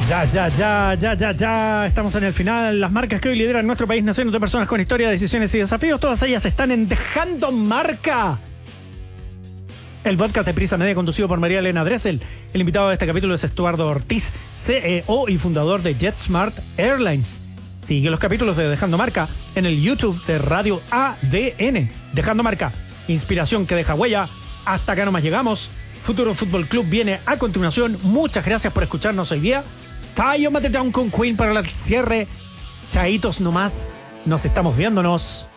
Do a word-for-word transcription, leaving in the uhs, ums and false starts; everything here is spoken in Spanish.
Ya, ya, ya, ya, ya, ya. Estamos en el final. Las marcas que hoy lideran nuestro país, naciendo de personas con historia, decisiones y desafíos, todas ellas están en Dejando Marca. El podcast de Prisa Media, conducido por María Elena Dressel. El invitado de este capítulo es Estuardo Ortiz, C E O y fundador de JetSmart Airlines. Sigue los capítulos de Dejando Marca en el YouTube de Radio A D N. Dejando Marca, inspiración que deja huella. Hasta acá nomás llegamos. Futuro Fútbol Club viene a continuación. Muchas gracias por escucharnos hoy día. Tayo Mate Down con Queen para el cierre. Chaitos nomás. Nos estamos viéndonos.